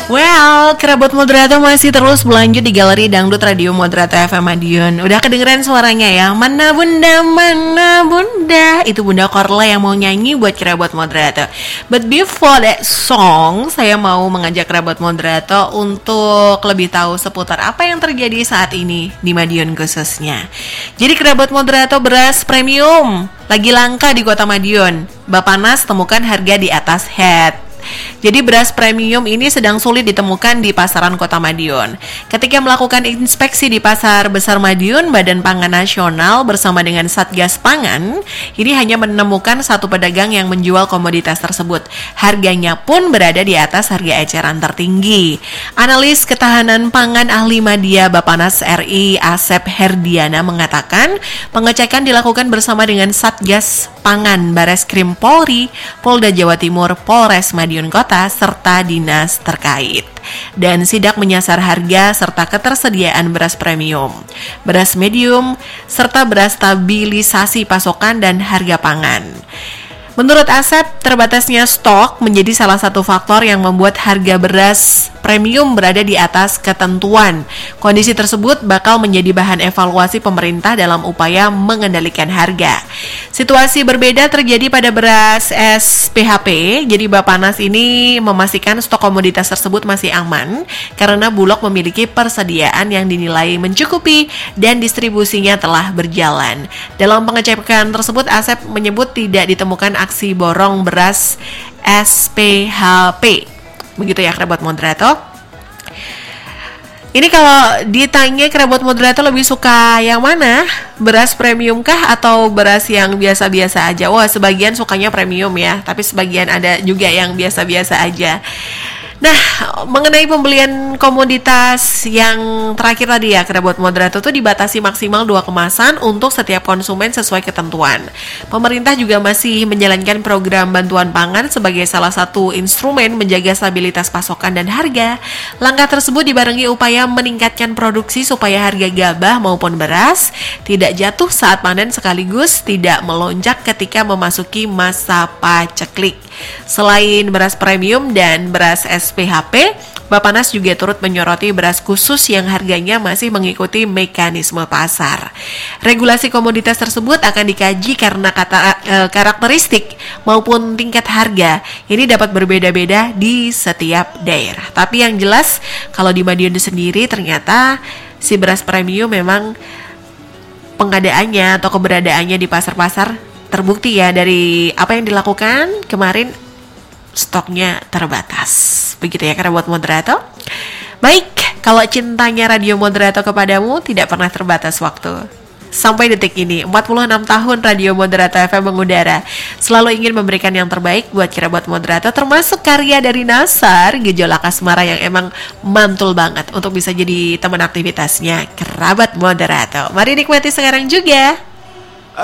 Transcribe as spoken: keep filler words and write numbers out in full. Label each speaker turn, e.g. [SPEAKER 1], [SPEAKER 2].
[SPEAKER 1] Well, kerabat moderator masih terus berlanjut di Galeri Dangdut Radio Moderator F M Madiun. Udah kedengeran suaranya ya? Mana bunda, mana bunda. Itu Bunda Korla yang mau nyanyi buat kerabat moderator. But before that song, saya mau mengajak kerabat moderator untuk lebih tahu seputar apa yang terjadi saat ini di Madiun khususnya. Jadi kerabat moderator, beras premium lagi langka di Kota Madiun. Bappenas temukan harga di atas head. Jadi beras premium ini sedang sulit ditemukan di pasaran Kota Madiun. Ketika melakukan inspeksi di Pasar Besar Madiun, Badan Pangan Nasional bersama dengan Satgas Pangan ini hanya menemukan satu pedagang yang menjual komoditas tersebut. Harganya pun berada di atas harga eceran tertinggi. Analis ketahanan pangan ahli media Bappenas R I Asep Herdiana mengatakan pengecekan dilakukan bersama dengan Satgas Pangan, Bareskrim Polri, Polda Jawa Timur, Polres Madiun Kota, serta dinas terkait. Dan sidak menyasar harga serta ketersediaan beras premium, beras medium, serta beras stabilisasi pasokan dan harga pangan. Menurut Asep, terbatasnya stok menjadi salah satu faktor yang membuat harga beras premium berada di atas ketentuan. Kondisi tersebut bakal menjadi bahan evaluasi pemerintah dalam upaya mengendalikan harga. Situasi berbeda terjadi pada beras S P H P. Jadi Bappenas ini memastikan stok komoditas tersebut masih aman karena Bulog memiliki persediaan yang dinilai mencukupi dan distribusinya telah berjalan. Dalam pengecekan tersebut, Asep menyebut tidak ditemukan aksi borong beras S P H P. Begitu ya kerabat moderator. Ini kalau ditanya kerabat moderator lebih suka yang mana? Beras premium kah atau beras yang biasa-biasa aja? Wah, sebagian sukanya premium ya, tapi sebagian ada juga yang biasa-biasa aja. Nah, mengenai pembelian komoditas yang terakhir tadi ya, kerabat moderator itu dibatasi maksimal dua kemasan untuk setiap konsumen sesuai ketentuan. Pemerintah juga masih menjalankan program bantuan pangan sebagai salah satu instrumen menjaga stabilitas pasokan dan harga. Langkah tersebut dibarengi upaya meningkatkan produksi supaya harga gabah maupun beras tidak jatuh saat panen sekaligus tidak melonjak ketika memasuki masa paceklik. Selain beras premium dan beras S P H P, Bappenas juga turut menyoroti beras khusus yang harganya masih mengikuti mekanisme pasar. Regulasi komoditas tersebut akan dikaji karena kata, e, karakteristik maupun tingkat harga ini dapat berbeda-beda di setiap daerah. Tapi yang jelas kalau di Madiun sendiri ternyata si beras premium memang pengadaannya atau keberadaannya di pasar-pasar terbukti ya dari apa yang dilakukan kemarin, stoknya terbatas. Begitu ya kerabat moderator. Baik, kalau cintanya radio moderator kepadamu tidak pernah terbatas waktu. Sampai detik ini, empat puluh enam tahun Radio Moderator F M mengudara, selalu ingin memberikan yang terbaik buat kerabat moderator, termasuk karya dari Nasar, Gejolak Asmara yang emang mantul banget untuk bisa jadi teman aktivitasnya kerabat moderator. Mari nikmati sekarang juga.